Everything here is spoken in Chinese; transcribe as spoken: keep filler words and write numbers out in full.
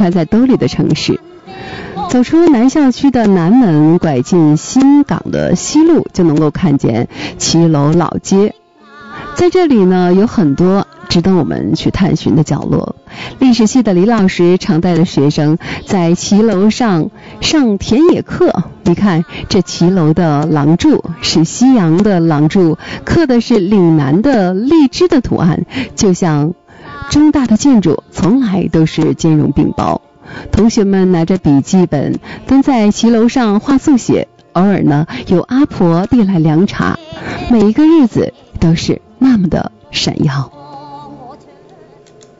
揣在兜里的城市。走出南校区的南门，拐进新港的西路，就能够看见骑楼老街。在这里呢，有很多值得我们去探寻的角落。历史系的李老师常带着学生在骑楼上上田野课。你看，这骑楼的廊柱是西洋的廊柱，刻的是岭南的荔枝的图案，就像中大的建筑从来都是兼容并包。同学们拿着笔记本蹲在骑楼上画速写，偶尔呢有阿婆递来凉茶，每一个日子都是那么的闪耀。